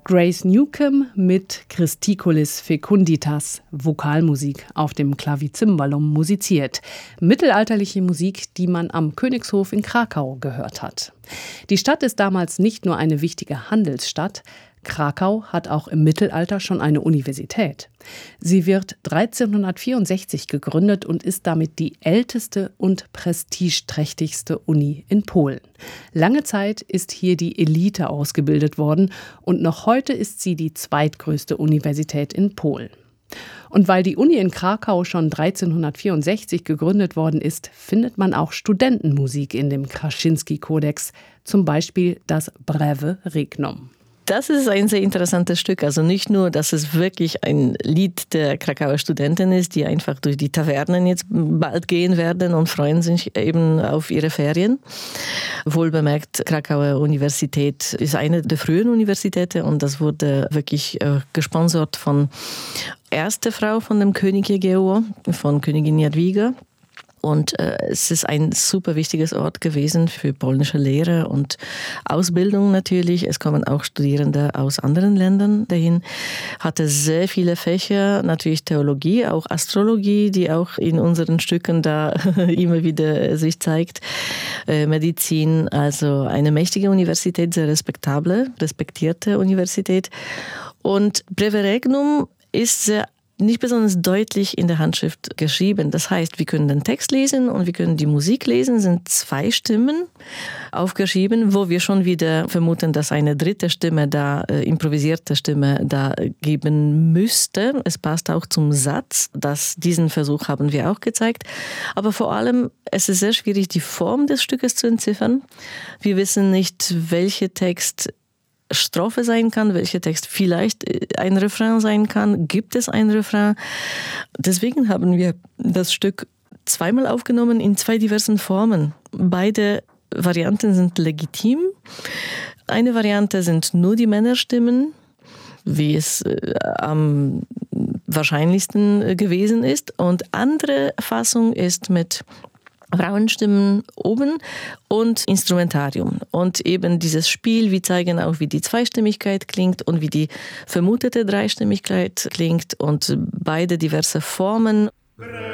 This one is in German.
Grace Newcomb mit Christicolis fecunditas, Vokalmusik auf dem Clavicimbalum musiziert. Mittelalterliche Musik, die man am Königshof in Krakau gehört hat. Die Stadt ist damals nicht nur eine wichtige Handelsstadt. Krakau hat auch im Mittelalter schon eine Universität. Sie wird 1364 gegründet und ist damit die älteste und prestigeträchtigste Uni in Polen. Lange Zeit ist hier die Elite ausgebildet worden und noch heute ist sie die zweitgrößte Universität in Polen. Und weil die Uni in Krakau schon 1364 gegründet worden ist, findet man auch Studentenmusik in dem Kraszynski-Kodex, zum Beispiel das Breve Regnum. Das ist ein sehr interessantes Stück. Also nicht nur, dass es wirklich ein Lied der Krakauer Studenten ist, die einfach durch die Tavernen jetzt bald gehen werden und freuen sich eben auf ihre Ferien. Wohlbemerkt, Krakauer Universität ist eine der frühen Universitäten und das wurde wirklich gesponsert von erste Frau von dem König Jegeo, von Königin Jadwiga. Und es ist ein super wichtiges Ort gewesen für polnische Lehre und Ausbildung natürlich. Es kommen auch Studierende aus anderen Ländern dahin. Hatte sehr viele Fächer, natürlich Theologie, auch Astrologie, die auch in unseren Stücken da immer wieder sich zeigt. Medizin, also eine mächtige Universität, sehr respektierte Universität. Und Breve Regnum ist sehr nicht besonders deutlich in der Handschrift geschrieben. Das heißt, wir können den Text lesen und wir können die Musik lesen. Es sind 2 Stimmen aufgeschrieben, wo wir schon wieder vermuten, dass eine dritte Stimme da, improvisierte Stimme da geben müsste. Es passt auch zum Satz. Diesen Versuch haben wir auch gezeigt. Aber vor allem, es ist sehr schwierig, die Form des Stückes zu entziffern. Wir wissen nicht, welcher Text Strophe sein kann, welcher Text vielleicht ein Refrain sein kann. Gibt es ein Refrain? Deswegen haben wir das Stück zweimal aufgenommen in 2 diversen Formen. Beide Varianten sind legitim. Eine Variante sind nur die Männerstimmen, wie es am wahrscheinlichsten gewesen ist. Und andere Fassung ist mit Frauenstimmen oben und Instrumentarium. Und eben dieses Spiel, wir zeigen auch, wie die Zweistimmigkeit klingt und wie die vermutete Dreistimmigkeit klingt und beide diverse Formen.